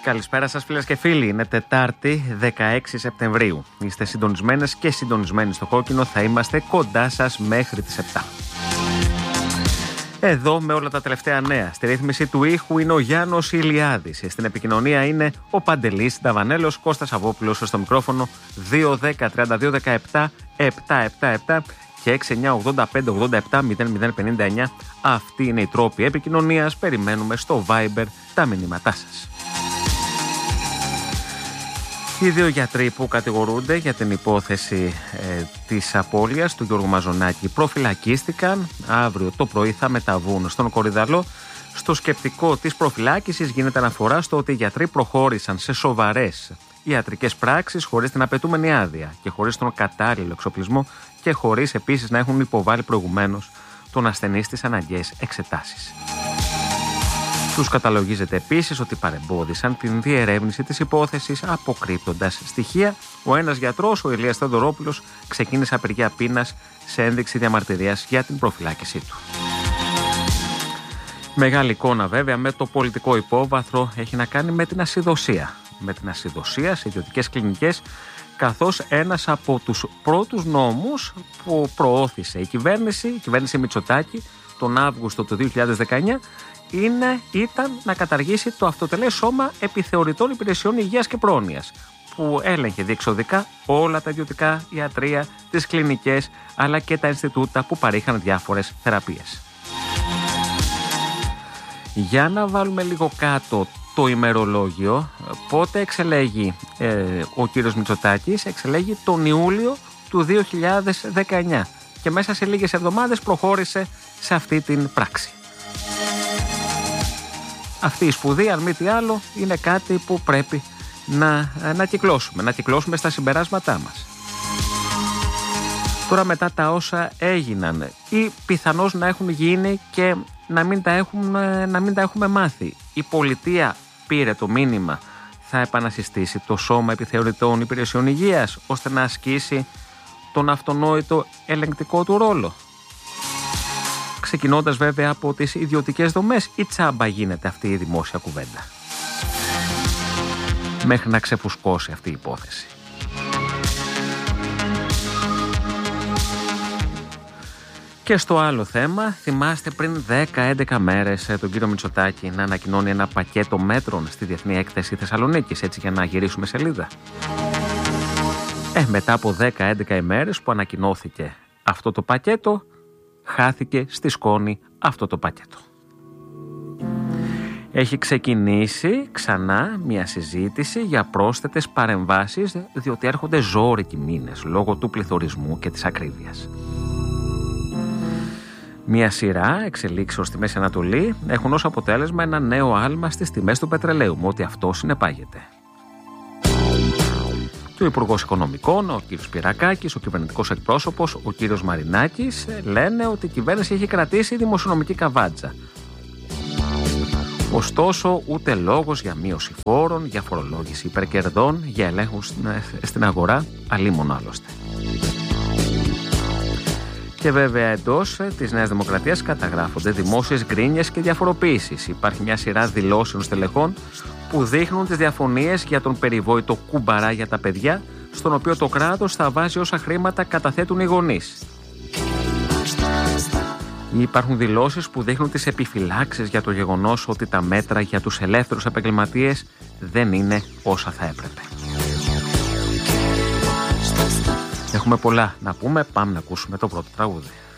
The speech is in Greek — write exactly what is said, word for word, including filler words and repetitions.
Καλησπέρα σας φίλες και φίλοι, είναι Τετάρτη δεκαέξι Σεπτεμβρίου. Είστε συντονισμένες και συντονισμένοι στο κόκκινο, θα είμαστε κοντά σας μέχρι τις επτά. Εδώ με όλα τα τελευταία νέα. Στη ρύθμιση του ήχου είναι ο Γιάννος Ηλιάδης. Στην επικοινωνία είναι ο Παντελής Νταβανέλος, Κώστας Αβόπουλος στο μικρόφωνο δύο δέκα τριάντα δύο δεκαεπτά επτακόσια εβδομήντα επτά και έξι εννιά ογδόντα πέντε ογδόντα επτά μηδέν μηδέν πενήντα εννιά. Αυτοί είναι οι τρόποι επικοινωνίας. Περιμένουμε στο Viber τα μηνύματά σας. Οι δύο γιατροί που κατηγορούνται για την υπόθεση ε, της απώλειας του Γιώργου Μαζονάκη προφυλακίστηκαν. Αύριο το πρωί θα μεταβούν στον Κορυδαλό. Στο σκεπτικό της προφυλάκησης γίνεται αναφορά στο ότι οι γιατροί προχώρησαν σε σοβαρές ιατρικές πράξεις χωρίς την απαιτούμενη άδεια και χωρίς τον κατάλληλο εξοπλισμό και χωρίς επίσης να έχουν υποβάλει προηγουμένως τον ασθενή στις αναγκαίες εξετάσεις. Τους καταλογίζεται επίσης ότι παρεμπόδισαν την διερεύνηση της υπόθεσης αποκρύπτοντας στοιχεία. Ο ένας γιατρός, ο Ηλίας Θεοδωρόπουλος, ξεκίνησε απεργία πείνας σε ένδειξη διαμαρτυρίας για την προφυλάκησή του. Μεγάλη εικόνα βέβαια με το πολιτικό υπόβαθρο έχει να κάνει με την ασυδοσία. Με την ασυδοσία σε ιδιωτικές κλινικές, καθώς ένας από τους πρώτους νόμους που προώθησε η κυβέρνηση, η κυβέρνηση Μητσοτάκη, τον Αύγουστο του δύο χιλιάδες δεκαεννιά, είναι, ήταν να καταργήσει το αυτοτελές σώμα επιθεωρητών υπηρεσιών υγείας και πρόνοιας, που έλεγχε διεξοδικά όλα τα ιδιωτικά ιατρεία, τις κλινικές, αλλά και τα Ινστιτούτα που παρήχαν διάφορες θεραπείες. Για να βάλουμε λίγο κάτω το ημερολόγιο, πότε εξελέγει ε, ο κύριος Μητσοτάκης? Εξελέγει τον Ιούλιο του δύο χιλιάδες δεκαεννιά και μέσα σε λίγες εβδομάδες προχώρησε σε αυτή την πράξη. Αυτή η σπουδή, αν μη τι άλλο, είναι κάτι που πρέπει να, να κυκλώσουμε, να κυκλώσουμε στα συμπεράσματά μας. Τώρα μετά τα όσα έγιναν ή πιθανώς να έχουν γίνει και να μην τα έχουμε, να μην τα έχουμε μάθει. Η πολιτεία πήρε το μήνυμα, θα επανασυστήσει το σώμα επιθεωρητών υπηρεσιών υγείας ώστε να ασκήσει τον αυτονόητο ελεγκτικό του ρόλο. Ξεκινώντας βέβαια από τις ιδιωτικές δομές, ή τσάμπα γίνεται αυτή η δημόσια κουβέντα μέχρι να ξεφουσκώσει αυτή η υπόθεση. Και στο άλλο θέμα, θυμάστε πριν δέκα έντεκα μέρες τον κύριο Μητσοτάκη να ανακοινώνει ένα πακέτο μέτρων στη Διεθνή Έκθεση Θεσσαλονίκης, έτσι για να γυρίσουμε σελίδα. Ε, μετά από δέκα έντεκα ημέρες που ανακοινώθηκε αυτό το πακέτο, χάθηκε στη σκόνη αυτό το πακέτο. Έχει ξεκινήσει ξανά μια συζήτηση για πρόσθετες παρεμβάσεις, διότι έρχονται ζώρικοι μήνες λόγω του πληθωρισμού και της ακρίβειας. Μια σειρά εξελίξεων στη Μέση Ανατολή έχουν ως αποτέλεσμα ένα νέο άλμα στις τιμές του πετρελαίου, με ό,τι αυτό συνεπάγεται. Και ο Υπουργός Οικονομικών, ο κ. Σπυρακάκης, ο κυβερνητικός εκπρόσωπος, ο κ. Μαρινάκης, λένε ότι η κυβέρνηση έχει κρατήσει δημοσιονομική καβάτζα. Ωστόσο, ούτε λόγος για μείωση φόρων, για φορολόγηση υπερκερδών, για ελέγχους στην αγορά, αλίμονο άλλωστε. Και βέβαια εντός της Νέας Δημοκρατίας καταγράφονται δημόσιες γκρίνιες και διαφοροποίησεις. Υπάρχει μια σειρά δηλώσεων στελεχών που δείχνουν τις διαφωνίες για τον περιβόητο κουμπαρά για τα παιδιά, στον οποίο το κράτος θα βάζει όσα χρήματα καταθέτουν οι γονείς. Υπάρχουν δηλώσεις που δείχνουν τις επιφυλάξεις για το γεγονός ότι τα μέτρα για τους ελεύθερους επαγγελματίες δεν είναι όσα θα έπρεπε. Έχουμε πολλά να πούμε, πάμε να ακούσουμε το πρώτο τραγούδι.